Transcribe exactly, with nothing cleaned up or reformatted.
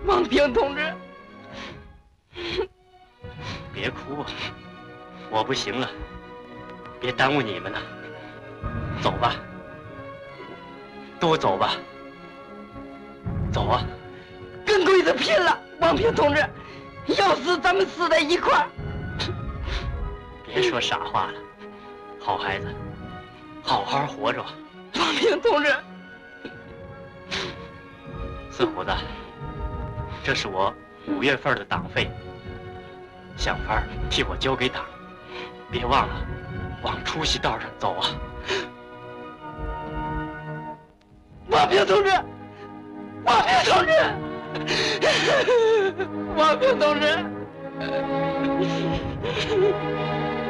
王平同志， 别哭啊，我不行了，别耽误你们了，走吧，都走吧，走啊！ 跟鬼子拼了，王平同志，要死咱们死在一块儿。 别说傻话了，好孩子，好好活着。 王平同志， 四虎子，这是我五月份的党费，想法替我交给党，别忘了往出息道上走啊！ 王平同志，王平同志，王平同志。